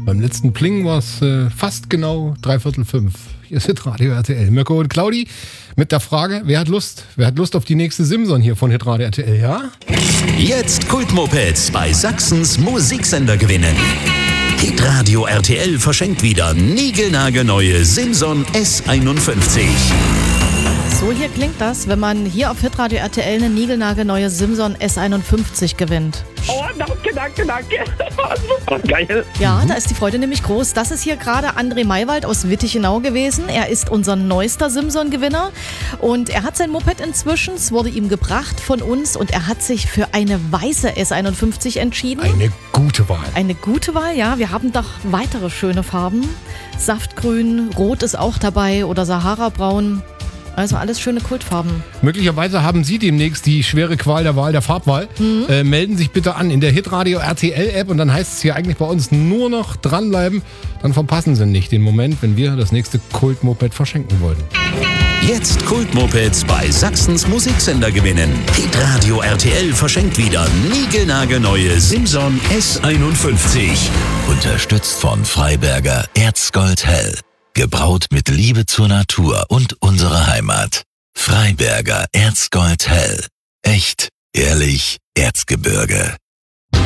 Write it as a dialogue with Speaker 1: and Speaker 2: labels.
Speaker 1: Beim letzten Pling war es fast genau 5:15. Hier ist Hitradio RTL. Mirko und Claudi mit der Frage, wer hat Lust? Wer hat Lust auf die nächste Simson hier von Hitradio RTL, ja?
Speaker 2: Jetzt Kultmopeds bei Sachsens Musiksender gewinnen. Hitradio RTL verschenkt wieder niegelnagelneue Simson S51.
Speaker 3: So hier klingt das, wenn man hier auf Hitradio RTL eine niegelnagelneue Simson S51 gewinnt.
Speaker 4: Oh, danke. Super, geil.
Speaker 3: Ja, da ist die Freude nämlich groß. Das ist hier gerade André Maywald aus Wittichenau gewesen. Er ist unser neuester Simson-Gewinner und er hat sein Moped inzwischen. Es wurde ihm gebracht von uns und er hat sich für eine weiße S51 entschieden.
Speaker 1: Eine gute Wahl.
Speaker 3: Eine gute Wahl, ja. Wir haben doch weitere schöne Farben. Saftgrün, Rot ist auch dabei oder Sahara-Braun. Also alles schöne Kultfarben.
Speaker 1: Möglicherweise haben Sie demnächst die schwere Qual der Wahl der Farbwahl. Melden sich bitte an in der Hitradio RTL App und dann heißt es hier eigentlich bei uns nur noch dranbleiben. Dann verpassen Sie nicht den Moment, wenn wir das nächste Kultmoped verschenken wollen.
Speaker 2: Jetzt Kultmopeds bei Sachsens Musiksender gewinnen. Hitradio RTL verschenkt wieder niegelnagelneue Simson S51. Unterstützt von Freiberger Erzgold Hell. Gebraut mit Liebe zur Natur und unserer Heimat. Freiberger Erzgold Hell. Echt, ehrlich, Erzgebirge.